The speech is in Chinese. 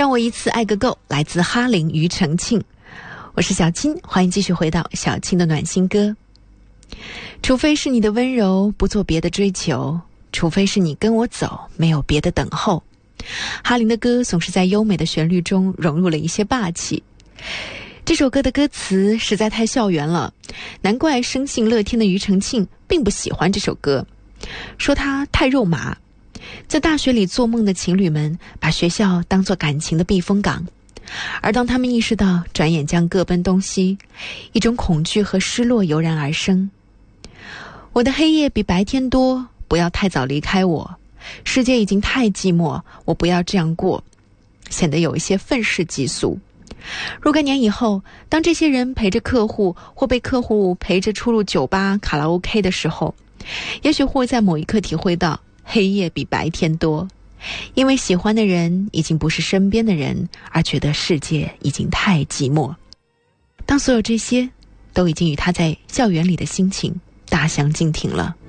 让我一次爱个够，来自哈林庾澄庆。我是小青，欢迎继续回到小青的暖心歌。除非是你的温柔，不做别的追求，除非是你跟我走，没有别的等候。哈林的歌总是在优美的旋律中融入了一些霸气。这首歌的歌词实在太校园了，难怪生性乐天的庾澄庆并不喜欢这首歌，说它太肉麻。在大学里做梦的情侣们把学校当作感情的避风港，而当他们意识到转眼将各奔东西，一种恐惧和失落油然而生。我的黑夜比白天多，不要太早离开我，世界已经太寂寞，我不要这样过，显得有一些愤世嫉俗。若干年以后，当这些人陪着客户或被客户陪着出入酒吧、卡拉 OK 的时候，也许会在某一刻体会到黑夜比白天多，因为喜欢的人已经不是身边的人，而觉得世界已经太寂寞。当所有这些都已经与他在校园里的心情大相径庭了。